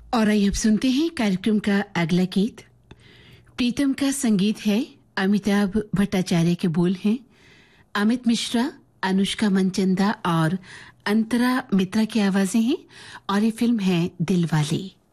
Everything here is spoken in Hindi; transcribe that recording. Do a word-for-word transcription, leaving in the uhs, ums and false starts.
और आइए अब सुनते हैं कार्यक्रम का अगला गीत। प्रीतम का संगीत है, अमिताभ भट्टाचार्य के बोल हैं, अमित मिश्रा, अनुष्का मनचंदा और अंतरा मित्रा की आवाजें हैं और ये फिल्म है दिलवाले।